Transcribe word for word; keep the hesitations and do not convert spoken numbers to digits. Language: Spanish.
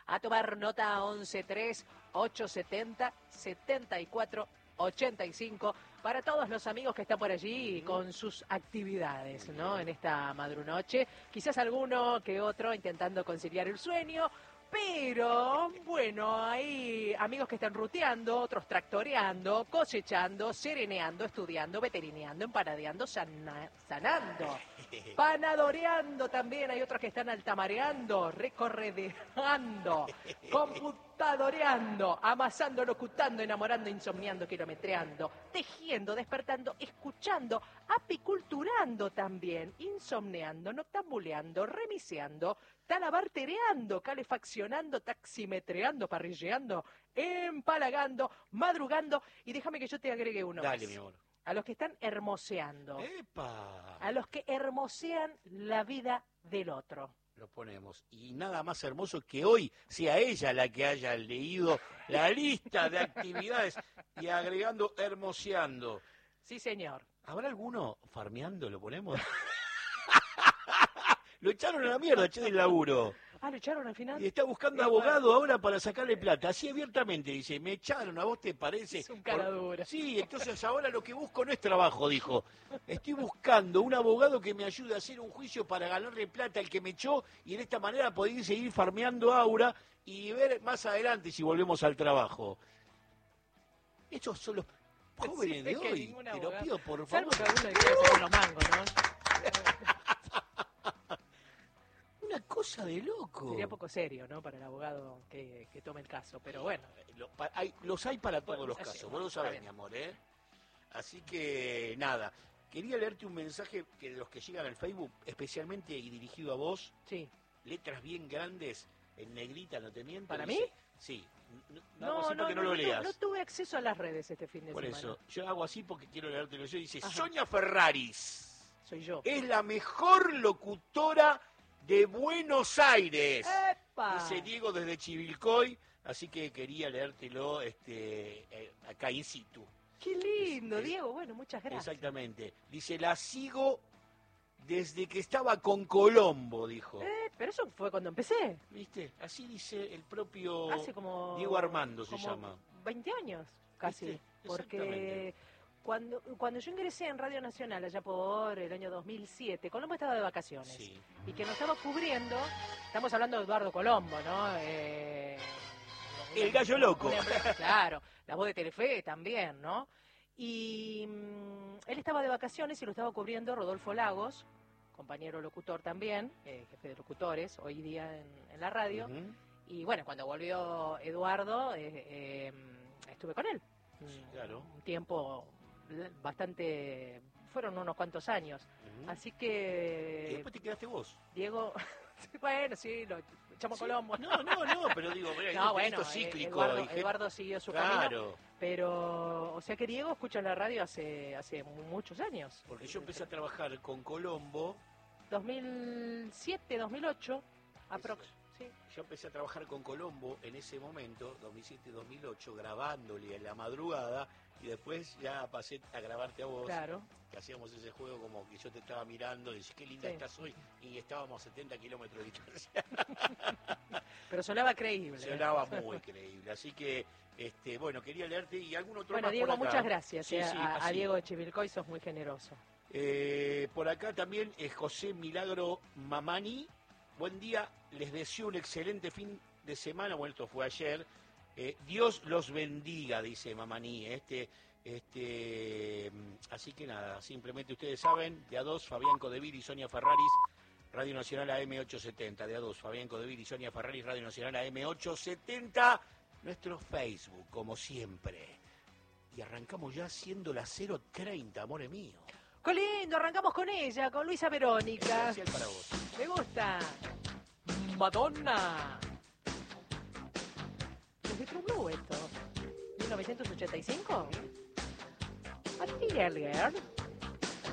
A tomar nota once tres ocho setenta setenta y cuatro ochenta y cinco para todos los amigos que están por allí con sus actividades, ¿no? En esta madrunoche. Quizás alguno que otro intentando conciliar el sueño. Pero, bueno, hay amigos que están ruteando, otros tractoreando, cosechando, sereneando, estudiando, veterineando, empanadeando, sana, sanando, panadoreando también. Hay otros que están altamareando, recorredeando, computadoreando, amasando, locutando, enamorando, insomniando, kilometreando, tejiendo, despertando, escuchando, apiculturando también, insomneando, noctambuleando, remiseando, talabartereando, calefaccionando, taximetreando, parrilleando, empalagando, madrugando. Y déjame que yo te agregue uno Dale, más. mi amor. A los que están hermoseando. ¡Epa! A los que hermosean la vida del otro. Lo ponemos. Y nada más hermoso que hoy sea ella la que haya leído la lista de actividades y agregando hermoseando. Sí, señor. ¿Habrá alguno farmeando? ¿Lo ponemos? Lo echaron a la mierda, che, del laburo. Ah, ¿lo echaron al final? Y está buscando Eh, abogado ahora para sacarle plata. Así abiertamente dice, me echaron, ¿a vos te parece? Es un cara Por- dura. Sí, entonces ahora lo que busco no es trabajo, dijo. Estoy buscando un abogado que me ayude a hacer un juicio para ganarle plata al que me echó y de esta manera poder seguir farmeando aura y ver más adelante si volvemos al trabajo. Estos son los jóvenes Sí, de es que hoy. ningún Te lo abogado- pido, por Salvo favor. que alguno le quiera sacar los mangos, ¿no? Una cosa de loco. Sería poco serio, ¿no? Para el abogado que, que tome el caso, pero bueno. Lo- pa- hay- los hay para todos Bueno, los así, casos, vos bueno, lo está sabés, bien. mi amor, ¿eh? Así que, nada. Quería leerte un mensaje que de los que llegan al Facebook, especialmente y dirigido a vos, Sí. letras bien grandes, en negrita, ¿no te miento? ¿Para Dice- mí? Sí. N- n- No, hago así no, para que no, no, lo no, leas. no tuve acceso a las redes este fin de Por semana. eso, yo hago así porque quiero leértelo yo. Dice, Ajá. Sonia Ferraris Soy yo. es la mejor locutora de Buenos Aires. ¡Epa! Dice Diego desde Chivilcoy, así que quería leértelo este, eh, acá in situ. ¡Qué lindo, Es- es- Diego! Bueno, muchas gracias. Exactamente. Dice, la sigo desde que estaba con Colombo, dijo. Eh, pero eso fue cuando empecé. ¿Viste? Así dice el propio Hace como... Diego Armando se como llama. veinte años, casi. ¿Viste? Porque Exactamente. cuando, cuando yo ingresé en Radio Nacional, allá por el año dos mil siete, Colombo estaba de vacaciones. Sí. Y que nos estaba cubriendo, estamos hablando de Eduardo Colombo, ¿no? Eh, El gallo loco. una empresa- claro, la voz de Telefe también, ¿no? Y mm, él estaba de vacaciones y lo estaba cubriendo Rodolfo Lagos, compañero locutor también, eh, jefe de locutores, hoy día en, en la radio. Ujú. Y bueno, cuando volvió Eduardo, eh, eh, estuve con él. Sí, claro. Un tiempo bastante, fueron unos cuantos años. Ujú. Así Y que, después te quedaste vos. Diego, bueno, sí, lo echamos Sí. Colombo. No, no, no, pero digo, mira, No, bueno, esto es eh, cíclico. Eduardo, hay gente- Eduardo siguió su camino, Claro, pero, o sea que Diego escucha la radio hace, hace muchos años. porque yo empecé a trabajar con Colombo, dos mil siete, dos mil ocho, aprox, sí. yo empecé a trabajar con Colombo en ese momento, dos mil siete dos mil ocho, grabándole en la madrugada, y después ya pasé a grabarte a vos, Claro. que hacíamos ese juego como que yo te estaba mirando, y decís, qué linda Sí. estás hoy, y estábamos a setenta kilómetros de distancia. Pero sonaba creíble. Sonaba muy creíble, así que, este, bueno, quería leerte, y algún otro Bueno, más Diego, por acá. muchas gracias Sí, eh, sí, a, a así. Diego de Chivilcoy, sos muy generoso. Eh, por acá también es José Milagro Mamani. Buen día, les deseo un excelente fin de semana. Bueno, esto fue ayer. Eh, Dios los bendiga, dice Mamani. Este, este, así que nada, simplemente ustedes saben, de a dos, Fabián Codevil y Sonia Ferraris, Radio Nacional A M ochocientos setenta. De a dos, Fabián Codevil y Sonia Ferraris, Radio Nacional A M ochocientos setenta. Nuestro Facebook, como siempre. Y arrancamos ya siendo las cero treinta, amores míos. ¡Qué lindo! Arrancamos con ella, con Luisa Verónica. Especial para vos. Me gusta. Madonna. ¿Es de True Blue esto? ¿mil novecientos ochenta y cinco? A Girl Girl.